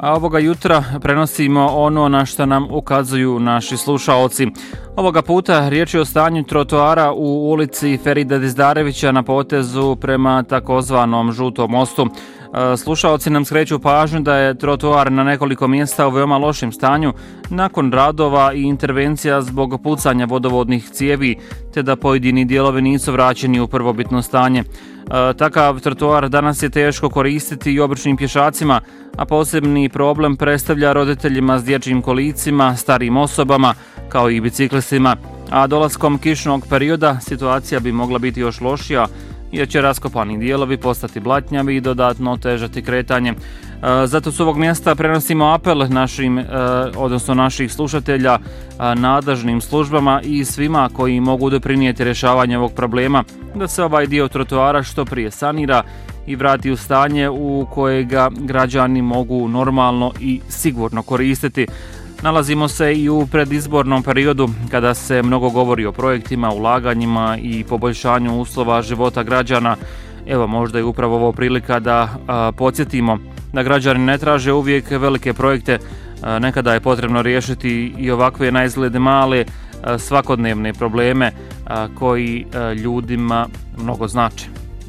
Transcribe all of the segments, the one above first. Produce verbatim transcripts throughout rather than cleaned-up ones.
A ovoga jutra prenosimo ono na što nam ukazuju naši slušaoci. Ovoga puta riječ je o stanju trotoara u ulici Ferida Dizdarevića na potezu prema takozvanom Žutom mostu. Slušaoci nam skreću pažnju da je trotoar na nekoliko mjesta u veoma lošem stanju nakon radova i intervencija zbog pucanja vodovodnih cijevi, te da pojedini dijelovi nisu vraćeni u prvobitno stanje. Takav trotoar danas je teško koristiti i običnim pješacima, a posebni problem predstavlja roditeljima s dječjim kolicima, starijim osobama, kao i biciklistima. A dolaskom kišnog perioda situacija bi mogla biti još lošija, jer će raskopani dijelovi postati blatnjavi i dodatno otežati kretanje. Zato s ovog mjesta prenosimo apel našim, odnosno naših slušatelja, nadležnim službama i svima koji mogu doprinijeti rješavanju ovog problema, da se ovaj dio trotoara što prije sanira i vrati u stanje u kojega građani mogu normalno i sigurno koristiti. Nalazimo se i u predizbornom periodu kada se mnogo govori o projektima, ulaganjima i poboljšanju uslova života građana. Evo, možda je upravo ovo prilika da a, podsjetimo da građani ne traže uvijek velike projekte. A, nekada je potrebno riješiti i ovakve na izgled male a, svakodnevne probleme a, koji a, ljudima mnogo znače.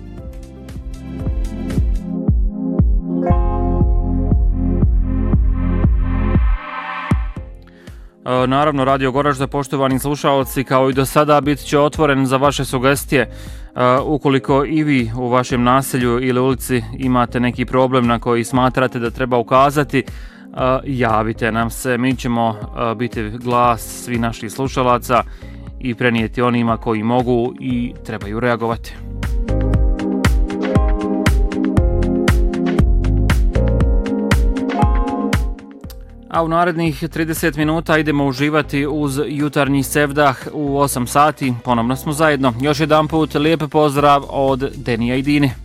Naravno, Radio Goražde, poštovani slušaoci, kao i do sada, bit će otvoren za vaše sugestije. Ukoliko i vi u vašem naselju ili ulici imate neki problem na koji smatrate da treba ukazati, javite nam se. Mi ćemo biti glas svih naših slušalaca i prenijeti onima koji mogu i trebaju reagovati. A u narednih trideset minuta idemo uživati uz jutarnji sevdah u osam sati. Ponovno smo zajedno. Još jedan put lijep pozdrav od Denija i Dine.